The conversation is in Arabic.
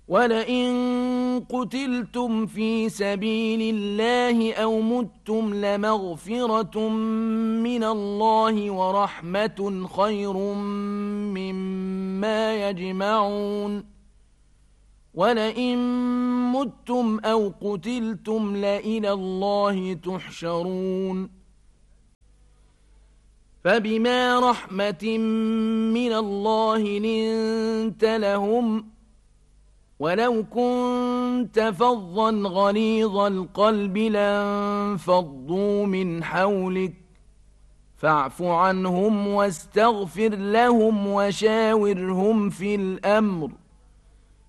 ولئن قتلتم في سبيل الله أو متم لمغفرة من الله ورحمة خير مما يجمعون ولئن متم أو قتلتم لإلى الله تحشرون فبما رحمة من الله لنت لهم ولو كنت فظا غليظ القلب لانفضوا من حولك فاعف عنهم واستغفر لهم وشاورهم في الأمر